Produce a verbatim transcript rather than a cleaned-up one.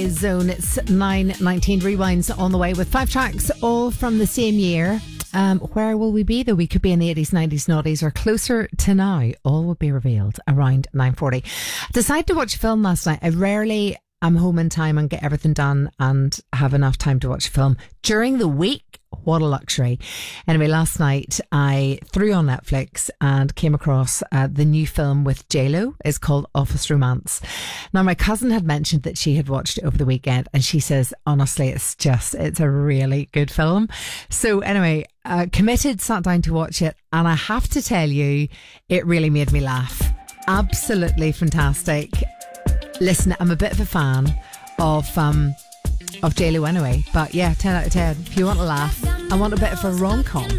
Zone. It's nine nineteen. Rewinds on the way with five tracks, all from the same year. Um, where will we be though? We could be in the eighties, nineties, noughties, or closer to now. All will be revealed around nine forty. I decided to watch a film last night. I rarely am home in time and get everything done and have enough time to watch a film during the week. What a luxury. Anyway, last night I threw on Netflix and came across uh, the new film with J Lo. It's called Office Romance. Now, my cousin had mentioned that she had watched it over the weekend, and she says, honestly, it's just, it's a really good film. So anyway, uh, committed, sat down to watch it, and I have to tell you, it really made me laugh. Absolutely fantastic. Listen, I'm a bit of a fan of um of J Lo anyway, but yeah, ten out of ten. If you want to laugh, I want a bit of a rom-com.